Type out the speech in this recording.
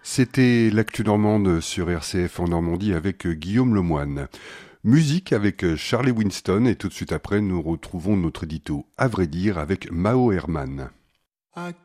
C'était l'actu normande sur RCF en Normandie avec Guillaume Lemoine. Musique avec Charlie Winston et tout de suite après nous retrouvons notre édito à vrai dire avec Mao Herman. I